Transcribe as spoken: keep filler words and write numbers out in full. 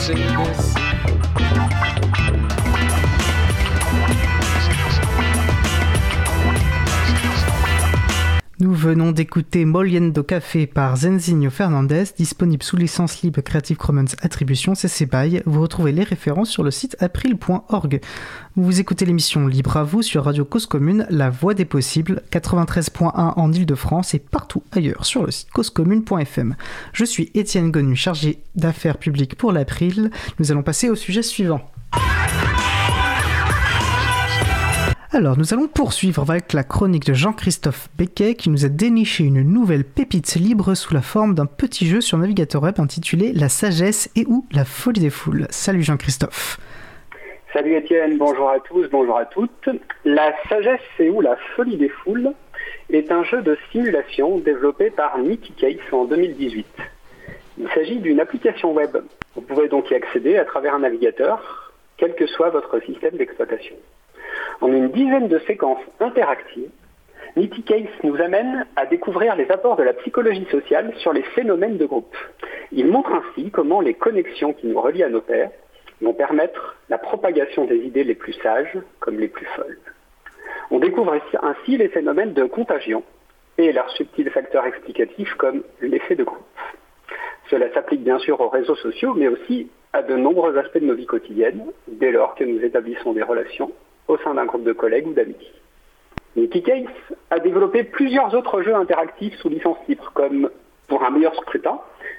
Mercedes. Nous venons d'écouter Moliendo Café par Zenzinho Fernandez, disponible sous licence libre Creative Commons Attribution C C B Y. Vous retrouvez les références sur le site april point org. Vous écoutez l'émission Libre à vous sur Radio Cause Commune, la voix des possibles, quatre-vingt-treize point un en Ile-de-France et partout ailleurs sur le site causecommune point f m. Je suis Étienne Gonu, chargé d'affaires publiques pour l'April. Nous allons passer au sujet suivant. Alors, nous allons poursuivre avec la chronique de Jean-Christophe Becquet qui nous a déniché une nouvelle pépite libre sous la forme d'un petit jeu sur navigateur web intitulé La sagesse et ou la folie des foules. Salut Jean-Christophe. Salut Étienne, bonjour à tous, bonjour à toutes. La sagesse et ou la folie des foules est un jeu de simulation développé par Nicky Case en deux mille dix-huit. Il s'agit d'une application web. Vous pouvez donc y accéder à travers un navigateur, quel que soit votre système d'exploitation. En une dizaine de séquences interactives, Nicky Case nous amène à découvrir les apports de la psychologie sociale sur les phénomènes de groupe. Il montre ainsi comment les connexions qui nous relient à nos pairs vont permettre la propagation des idées les plus sages comme les plus folles. On découvre ainsi les phénomènes de contagion et leurs subtils facteurs explicatifs comme l'effet de groupe. Cela s'applique bien sûr aux réseaux sociaux, mais aussi à de nombreux aspects de nos vies quotidiennes, dès lors que nous établissons des relations au sein d'un groupe de collègues ou d'amis. Nicky Case a développé plusieurs autres jeux interactifs sous licence libre, comme Pour un meilleur scrutin,